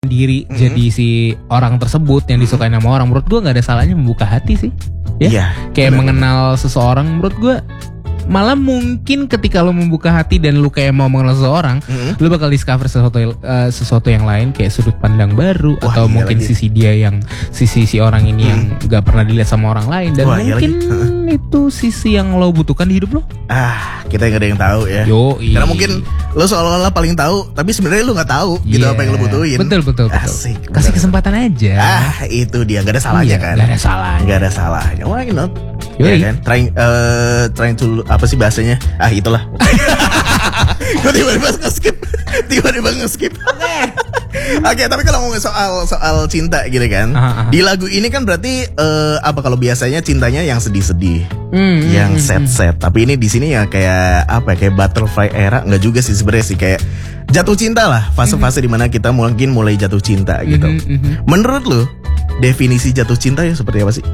diri jadi si orang tersebut yang disukai sama orang, menurut gue nggak ada salahnya membuka hati sih. Ya, kayak mengenal seseorang, menurut gue malah mungkin ketika lo membuka hati dan lo kayak mau mengenal seseorang, lo bakal discover sesuatu yang lain, kayak sudut pandang baru. Wah, atau mungkin lagi. Sisi dia yang sisi si orang ini yang gak pernah dilihat sama orang lain, dan mungkin itu sisi yang lo butuhkan di hidup lo. Kita nggak ada yang tahu ya. Karena mungkin lo seolah-olah paling tahu, tapi sebenarnya lo nggak tahu gitu apa yang lo butuhin. Betul. Asik. Kasih kesempatan aja. Itu dia, gak ada salahnya kan. Gak ada salahnya. Why not? Ya kan? Trying to apa sih bahasanya? Itulah. Gue tiba-tiba nge-skip. Oke, tapi kalau ngomong soal cinta gitu kan, di lagu ini kan berarti kalau biasanya cintanya yang sedih-sedih, yang sad-sad. Tapi ini di sini ya kayak kayak butterfly era, nggak juga sih sebenarnya sih, kayak jatuh cinta lah, fase-fase dimana kita mungkin mulai jatuh cinta gitu. Menurut lu definisi jatuh cinta ya seperti apa sih?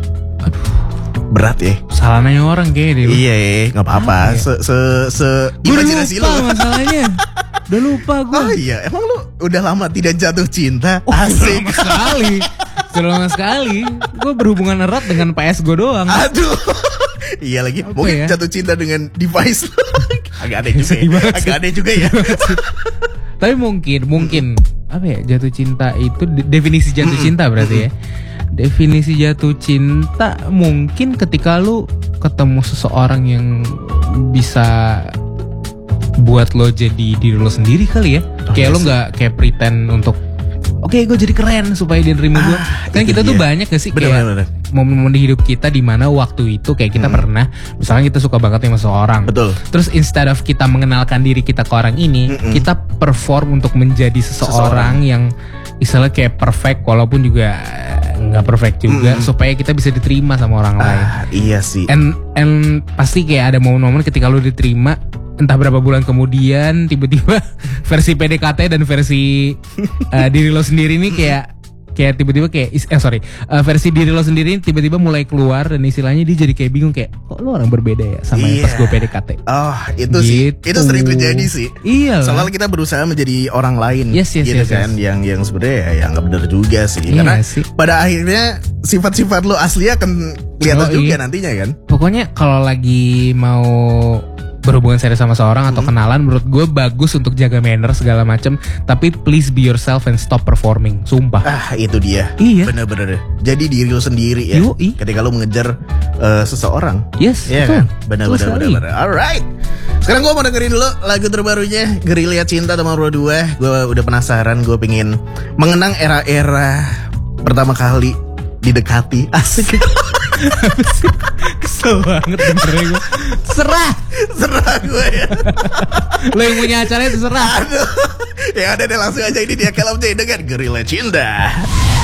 Berat ya. Salah nanya orang kayaknya deh. Iya, nggak apa-apa. Imajinasi lu. Masalahnya. Udah lupa gue. Oh iya, emang lu udah lama tidak jatuh cinta? Asik. Sudah lama sekali. Gue berhubungan erat dengan PS gue doang. Aduh. Iya lagi. Mungkin jatuh cinta dengan device. Agak aneh juga ya. Tapi mungkin jatuh cinta itu definisi jatuh cinta berarti ya. Definisi jatuh cinta mungkin ketika lu ketemu seseorang yang bisa buat lo jadi diri lo sendiri kali ya. Kayak lo gak kayak pretend untuk gue jadi keren supaya dia nerima gue. Kan kita tuh banyak gak sih kayak momen-momen di hidup kita di mana waktu itu kayak kita pernah, misalnya kita suka banget sama seseorang. Betul. Terus instead of kita mengenalkan diri kita ke orang ini, kita perform untuk menjadi seseorang yang istilahnya kayak perfect, walaupun juga nggak perfect juga, supaya kita bisa diterima sama orang lain. Iya sih. And pasti kayak ada momen-momen ketika lu diterima, entah berapa bulan kemudian tiba-tiba versi PDKT dan versi diri lo sendiri ini kayak tiba-tiba versi diri lo sendiri tiba-tiba mulai keluar, dan istilahnya dia jadi kayak bingung, kayak kok lo orang berbeda ya sama yang pas gue PDKT. Itu sih, itu sering terjadi sih. Iya. Soalnya kita berusaha menjadi orang lain, yes, kan, yang sebenarnya ya nggak benar juga sih. Karena pada akhirnya sifat-sifat lo asli akan kelihatan juga nantinya kan. Pokoknya kalau lagi mau berhubungan serius sama seorang atau kenalan, menurut gue bagus untuk jaga manner segala macem, tapi please be yourself and stop performing. Sumpah. Itu dia. Iya. Bener-bener. Jadi diri lo sendiri ya. Ketika lo mengejar seseorang. Yes. Iya kan? Bener-bener. Alright. Sekarang gue mau dengerin dulu lagu terbarunya Gerilya Cinta Nomor 2. Gue udah penasaran. Gue pengen mengenang era-era pertama kali didekati. Asik. Kesel banget dengerin gue. Serah gue ya. Lo yang punya acaranya terserah. Aduh. Ya ada deh, langsung aja ini dia Caleb J dengan Gerilya Cinta.